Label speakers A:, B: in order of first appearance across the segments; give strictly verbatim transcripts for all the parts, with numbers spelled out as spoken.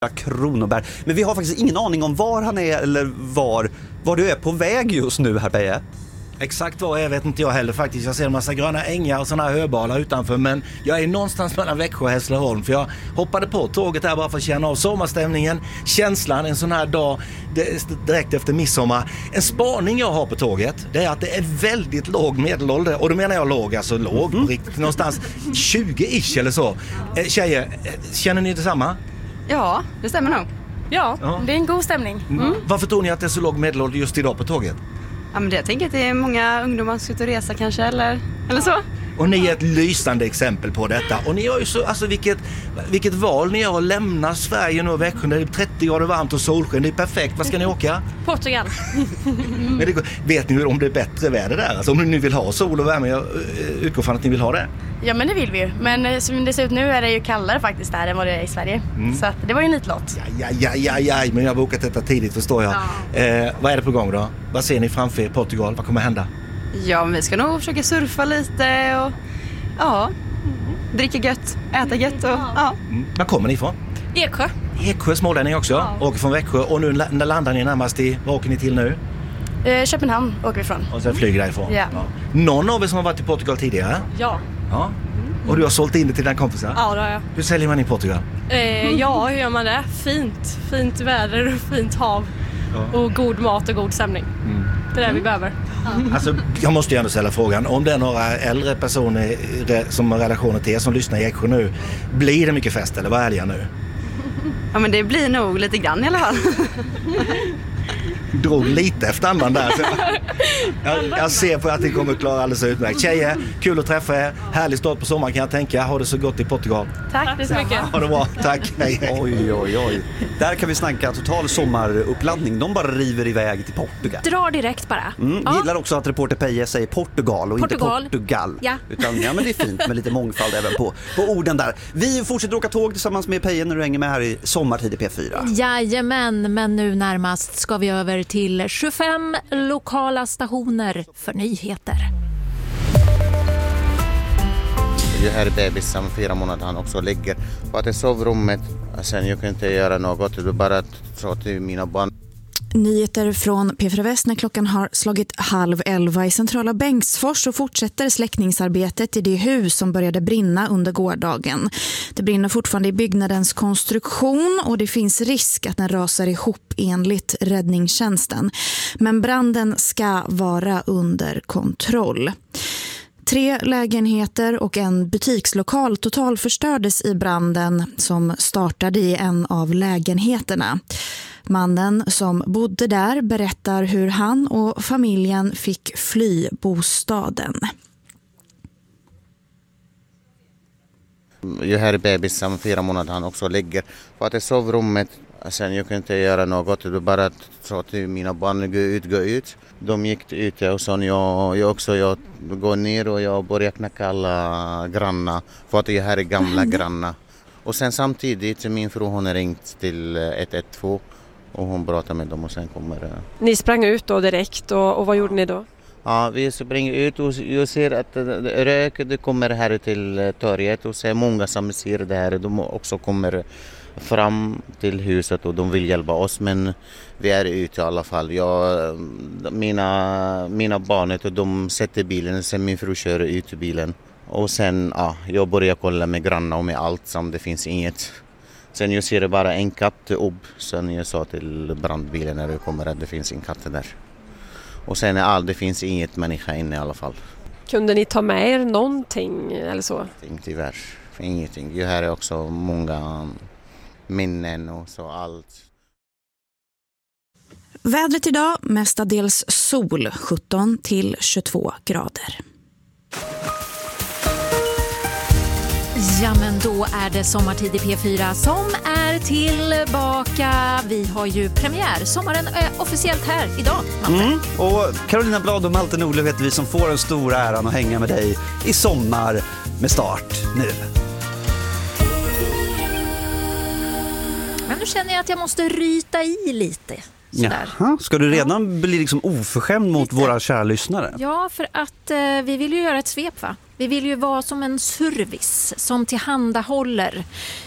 A: Kronoberg. Men vi har faktiskt ingen aning om var han är eller var, var du är på väg just nu här, Peje.
B: Exakt vad jag vet inte jag heller faktiskt. Jag ser en massa gröna ängar och sådana här höbalar utanför. Men jag är någonstans mellan Växjö och Hässleholm. För jag hoppade på tåget här bara för att känna av sommarstämningen. Känslan en sån här dag direkt efter midsommar. En spaning jag har på tåget, det är att det är väldigt låg medelålder. Och då menar jag låg, alltså låg mm. riktigt. Någonstans tjugo-ish eller så. Tjejer, känner ni detsamma?
C: Ja, det stämmer nog.
D: Ja, ja, det är en god stämning.
B: Mm. Varför tror ni att det är så låg medelålder just idag på tåget?
C: Ja, men det, jag tänker att det är många ungdomar som ska ut och resa kanske, eller, eller så.
B: Och ni är ett lysande exempel på detta. Och ni har ju så, alltså vilket, vilket val ni har att lämna Sverige nu och Växjö. Det är trettio grader varmt och solsken. Det är perfekt. Vad ska ni åka?
D: Portugal.
B: Men det, vet ni om det är bättre väder där? Alltså om ni nu vill ha sol och värme, jag utgår från att ni vill ha det.
D: Ja, men det vill vi ju. Men som det ser ut nu är det ju kallare faktiskt där än vad det är i Sverige. Mm. Så att det var ju en nitlott.
B: Ja, ja, ja, ja, ja, men jag har bokat detta tidigt, förstår jag. Ja. Eh, vad är det på gång då? Vad ser ni framför er i Portugal? Vad kommer hända?
C: Ja, men vi ska nog försöka surfa lite och ja, dricka gött, äta gött och ja.
B: Mm. Var kommer ni ifrån?
D: Eksjö.
B: Eksjö, smålänning också. Ja. Åker från Växjö. Och nu när landar ni närmast i, vad åker ni till nu?
D: Eh, Köpenhamn åker vi ifrån.
B: Och sen flyger därifrån?
D: Ja.
B: Ja. Någon av er som har varit i Portugal tidigare?
D: Ja.
B: Ja. Och du har sålt in det till den kompisen?
D: Ja, det har jag.
B: Hur säljer man i Portugal?
D: Eh, ja, hur gör man det? Fint. Fint väder och fint hav. Ja. Och god mat och god stämning. Mm. Det är det vi behöver.
B: Ja. Alltså, jag måste ju ändå ställa frågan. Om det är några äldre personer som har relationer till er som lyssnar i Eksjö nu, blir det mycket fest eller vad är det nu?
C: Ja, men det blir nog lite grann i alla fall.
B: Drog lite efter andan där. Så jag, jag ser på att ni kommer klara alldeles utmärkt. Tjejer, kul att träffa er. Härlig start på sommaren kan jag tänka. Ha det så gott i Portugal.
D: Tack så mycket.
B: Ha det bra. Tack. Hej, hej.
A: Oj, oj, oj. Där kan vi snacka total sommaruppladdning. De bara river iväg till Portugal.
D: Drar direkt bara.
A: Mm, ja. Gillar också att reporter Peje säger Portugal och Portugal. Inte Portugal.
D: Ja.
A: Utan, ja, men det är fint med lite mångfald även på, på orden där. Vi fortsätter åka tåg tillsammans med Peje när du hänger med här i Sommartid i P fyra.
E: Jajamän, men nu närmast ska vi över till tjugofem lokala stationer för nyheter.
F: Jag här är bebis som fyra månader han också ligger på att det sovrummet. Sen jag kan inte göra något, det bara tro till mina barn.
G: Nyheter från P fyra Väst när klockan har slagit halv elva i centrala Bengtsfors och fortsätter släckningsarbetet i det hus som började brinna under gårdagen. Det brinner fortfarande i byggnadens konstruktion och det finns risk att den rasar ihop enligt räddningstjänsten. Men branden ska vara under kontroll. Tre lägenheter och en butikslokal totalförstördes i branden som startade i en av lägenheterna. Mannen som bodde där berättar hur han och familjen fick fly bostaden.
F: Jag här är bebis som fyra månader han också ligger på att det sovrummet. Sen jag kan inte göra något, det bara tro till mina barn gå ut, gå ut. De gick ut och sen jag, jag också jag går ner och jag börjar knacka alla grannar för att jag här är gamla grannar. Och sen samtidigt min fru hon har ringt till ett ett två och hon pratar med dem och sen kommer...
H: Ni sprang ut då direkt och, och vad gjorde ni då?
F: Ja, vi springer ut och jag ser att rök det kommer här till torget och ser många som ser det här. De också kommer fram till huset och de vill hjälpa oss men vi är ute i alla fall. Jag, mina, mina barn och de sätter bilen sen min fru kör ut i bilen. Och sen ja, jag börjar kolla med grannar och med allt som det finns inget. Sen jag ser bara en katt upp. Sen jag sa till brandbilen när det kommer att det finns en katt där. Och sen är allt, det finns inget människa inne i alla fall.
H: Kunde ni ta med er någonting eller så?
F: Tyvärr, ingenting. Jag har också många minnen och så allt.
G: Vädret idag mestadels sol, sjutton till tjugotvå grader.
E: Ja, men då är det Sommartid i P fyra som är tillbaka. Vi har ju premiär. Sommaren är officiellt här idag, Malte.
A: Mm. Och Carolina Blad och Malte Norlöf heter vi som får den stora äran att hänga med dig i sommar med start nu.
E: Men nu känner jag att jag måste ryta i lite.
A: Jaha, ska du redan ja. bli liksom oförskämd mot lite. Våra kära lyssnare?
E: Ja, för att eh, vi vill ju göra ett svep, va? Vi vill ju vara som en service som tillhandahåller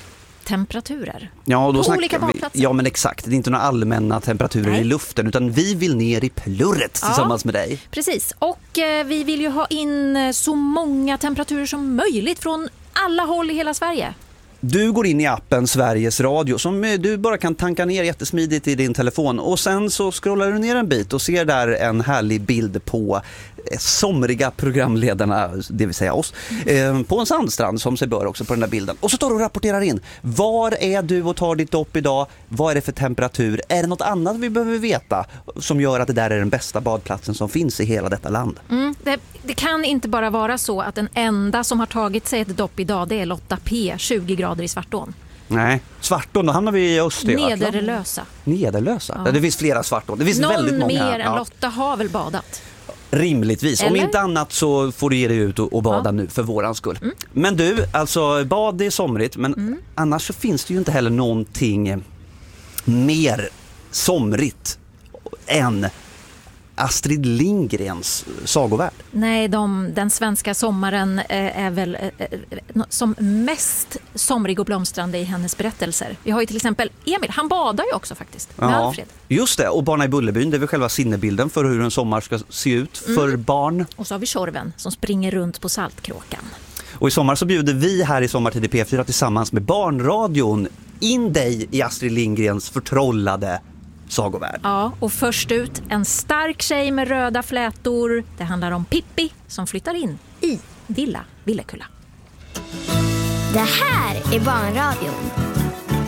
E: temperaturer.
A: Ja, och då
E: på
A: snackar
E: olika
A: vi,
E: badplatser.
A: ja, men exakt. Det är inte några allmänna temperaturer
E: Nej.
A: i luften, utan vi vill ner i plurret
E: Ja.
A: tillsammans med dig.
E: Precis, och eh, vi vill ju ha in eh, så många temperaturer som möjligt från alla håll i hela Sverige.
A: Du går in i appen Sveriges Radio som eh, du bara kan tanka ner jättesmidigt i din telefon, och sen så scrollar du ner en bit och ser där en härlig bild på eh, somriga programledarna, det vill säga oss, eh, på en sandstrand som sig bör också på den där bilden. Och så tar du och rapporterar in. Var är du och tar ditt dopp idag? Vad är det för temperatur? Är det något annat vi behöver veta som gör att det där är den bästa badplatsen som finns i hela detta land?
E: Mm, det, det kan inte bara vara så att den enda som har tagit sig ett dopp idag, det är Lotta P, tjugo grader i Svartån.
A: Nej, Svartån, då hamnar vi i Östergötland.
E: Nederlösa.
A: Nederlösa?
E: Ja.
A: Ja, det finns flera Svartån. Det finns
E: Någon
A: väldigt många.
E: mer än
A: Ja.
E: Lotta har väl badat?
A: Rimligtvis. Om
E: Eller?
A: inte annat så får du ge dig ut och, och bada
E: Ja.
A: nu för våran skull. Mm. Men du, alltså bad är somrigt, men mm. annars så finns det ju inte heller någonting mer somrigt än Astrid Lindgrens sagovärld.
E: Nej, de, den svenska sommaren eh, är väl eh, eh, som mest somrig och blomstrande i hennes berättelser. Vi har ju till exempel Emil, han badar ju också faktiskt med
A: Ja,
E: Alfred.
A: just det, och Barna i Bullerbyn, det är väl själva sinnebilden för hur en sommar ska se ut
E: Mm.
A: för barn.
E: Och så har vi Tjorven som springer runt på Saltkråkan.
A: Och i sommar så bjuder vi här i Sommartid i P fyra tillsammans med Barnradion in dig i Astrid Lindgrens förtrollade sagovärld.
E: Ja, och först ut en stark tjej med röda flätor. Det handlar om Pippi som flyttar in i Villa Villekulla.
I: Det här är Barnradion.